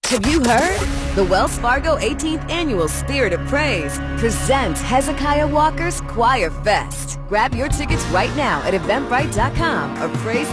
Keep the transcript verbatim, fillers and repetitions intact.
Have you heard? The Wells Fargo eighteenth Annual Spirit of Praise presents Hezekiah Walker's Choir Fest. Grab your tickets right now at eventbrite dot com or praise